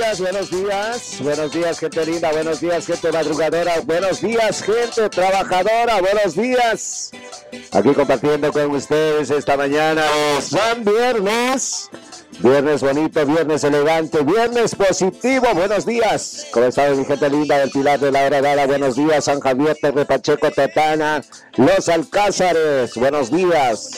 buenos días gente linda, buenos días gente madrugadora, buenos días gente trabajadora, buenos días. Aquí compartiendo con ustedes esta mañana, es buen viernes bonito, viernes elegante, viernes positivo, buenos días. ¿Cómo está mi gente linda del Pilar de la Horadada? Buenos días, San Javier, Torre Pacheco, Totana, Los Alcázares, buenos días.